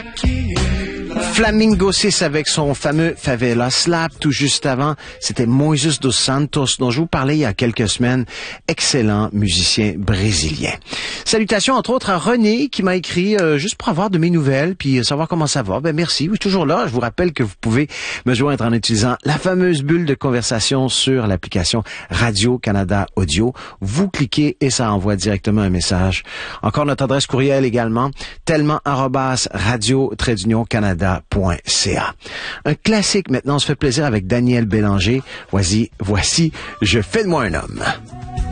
Flamingo 6 avec son fameux Favela Slap. Tout juste avant, c'était Moises dos Santos dont je vous parlais il y a quelques semaines. Excellent musicien brésilien. Salutations entre autres à René qui m'a écrit juste pour avoir de mes nouvelles puis savoir comment ça va. Ben merci, oui, toujours là. Je vous rappelle que vous pouvez me joindre en utilisant la fameuse bulle de conversation sur l'application Radio-Canada Audio. Vous cliquez et ça envoie directement un message. Encore notre adresse courriel également, tellement@radio-canada.ca. Un classique maintenant, on se fait plaisir avec Daniel Bélanger. Voici, Je fais de moi un homme.